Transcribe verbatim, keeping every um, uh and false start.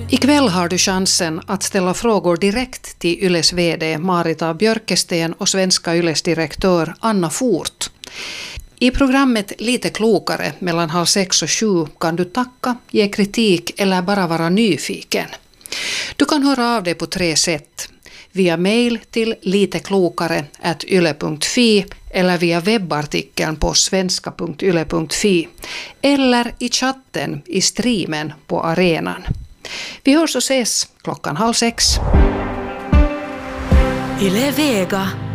Ikväll har du chansen att ställa frågor direkt till Yles vd Marita Björkesten och Svenska Yles direktör Anna Fort. I programmet Lite klokare mellan halv sex och sju kan du tacka, ge kritik eller bara vara nyfiken. Du kan höra av dig på tre sätt. Via mail till liteklokare at yle punkt fi eller via webbartikeln på svenska punkt yle punkt fi eller i chatten i streamen på arenan. Vi hörs och ses klockan halv sex. Yle Vega.